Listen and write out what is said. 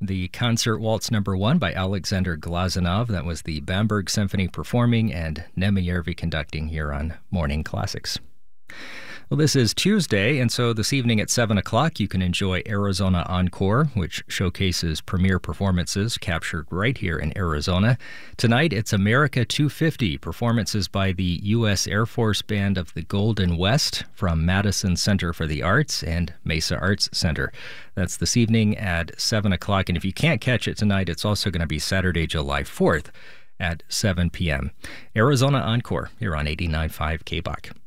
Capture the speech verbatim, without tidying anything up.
the Concert Waltz Number One by Alexander Glazunov. That was the Bamberg Symphony performing and Nemejärvi conducting here on Morning Classics. Well, this is Tuesday, and so this evening at seven o'clock, you can enjoy Arizona Encore, which showcases premier performances captured right here in Arizona. Tonight, it's America two fifty, performances by the U S Air Force Band of the Golden West from Madison Center for the Arts and Mesa Arts Center. That's this evening at seven o'clock, and if you can't catch it tonight, it's also going to be Saturday, July fourth at seven p.m. Arizona Encore here on eighty-nine point five K B O C.